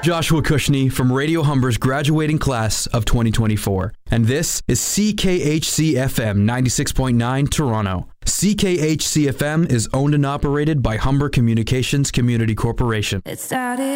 Joshua Cushney from Radio Humber's graduating class of 2024. And this is CKHC-FM 96.9 Toronto. CKHC-FM is owned and operated by Humber Communications Community Corporation. It started